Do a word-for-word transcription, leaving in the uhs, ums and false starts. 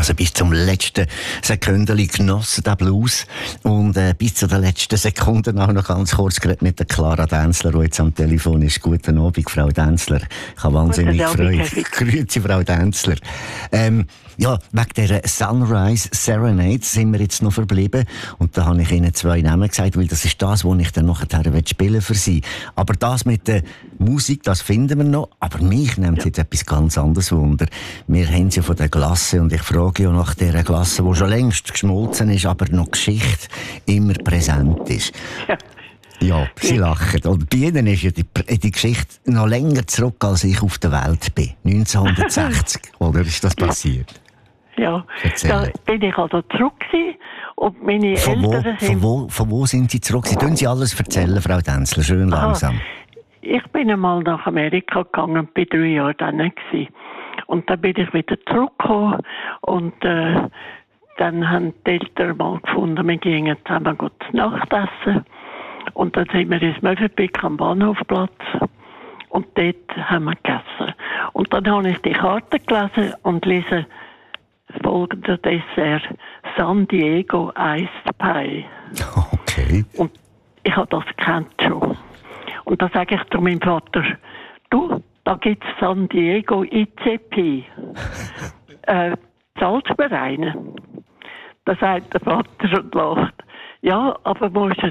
Also bis zum letzten Sekündeli genossen, der Blues. Und äh, bis zu den letzten Sekunden auch noch ganz kurz geredet mit der Clara Dänzler, die jetzt am Telefon ist. Guten Abend, Frau Dänzler. Ich habe wahnsinnig gefreut. Grüezi, Frau Dänzler. Ähm, ja, wegen dieser Sunrise Serenade sind wir jetzt noch verblieben. Und da habe ich Ihnen zwei Namen gesagt, weil das ist das, was ich dann nachher spielen für Sie. Aber das mit der Musik, das finden wir noch. Aber mich nimmt ja. jetzt etwas ganz anderes Wunder. Wir haben sie ja von der Glasse und ich frage ja nach dieser Glasse, die schon längst geschmolzen ist, aber noch Geschichte immer präsent ist. Ja. Ja, Sie lachen. Und bei Ihnen ist ja die, die Geschichte noch länger zurück, als ich auf der Welt bin. neunzehnhundertsechzig, oder ist das passiert? Ja, da bin ich also zurück gewesen und meine von wo, Eltern sind... Von wo, von wo sind Sie zurück? Sie können Sie alles erzählen, Frau Dänzler, schön langsam. Aha. Ich bin einmal nach Amerika gegangen und bin drei Jahre dann gewesen. Und dann bin ich wieder zurückgekommen und äh, dann haben die Eltern mal gefunden, wir gingen zusammen gut zu Nacht essen. Und dann sind wir ins Möwenpick am Bahnhofplatz und dort haben wir gegessen. Und dann habe ich die Karte gelesen und lese folgender Dessert: San Diego Iced Pie. Okay. Und ich habe das gekannt schon. Und dann sage ich zu meinem Vater: Du, da gibt es San Diego I C P. äh, zahlst du mir einen? Da sagt der Vater und lacht: Ja, aber musst es